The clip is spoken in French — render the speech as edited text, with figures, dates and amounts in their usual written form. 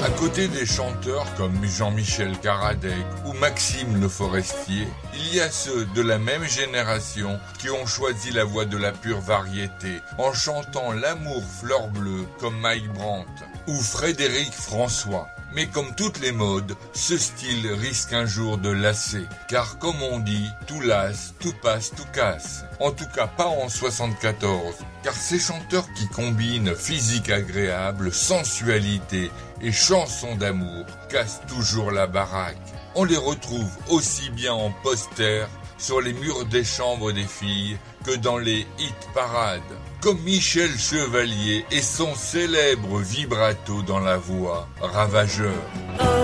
À côté des chanteurs comme Jean-Michel Karadec ou Maxime Le Forestier, il y a ceux de la même génération qui ont choisi la voie de la pure variété en chantant l'amour fleur bleue comme Mike Brandt ou Frédéric François. Mais comme toutes les modes, ce style risque un jour de lasser. Car comme on dit, tout lasse, tout passe, tout casse. En tout cas pas en 74. Car ces chanteurs qui combinent physique agréable, sensualité et chansons d'amour cassent toujours la baraque. On les retrouve aussi bien en poster sur les murs des chambres des filles que dans les hit parades. Comme Michel Chevalier et son célèbre vibrato dans la voix, ravageur.